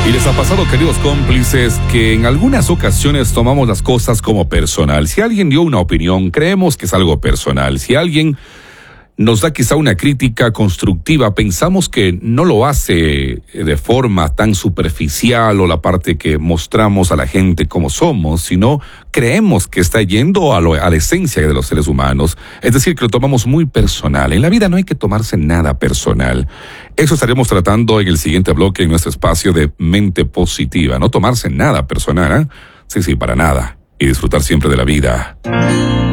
Y les ha pasado, queridos cómplices, que en algunas ocasiones tomamos las cosas como personal. Si alguien dio una opinión, creemos que es algo personal. Si alguien nos da quizá una crítica constructiva, pensamos que no lo hace de forma tan superficial o la parte que mostramos a la gente como somos, sino creemos que está yendo a la esencia de los seres humanos. Es decir, que lo tomamos muy personal. En la vida no hay que tomarse nada personal. Eso estaremos tratando en el siguiente bloque en nuestro espacio de Mente Positiva. No tomarse nada personal, ¿eh? Sí, para nada. Y disfrutar siempre de la vida.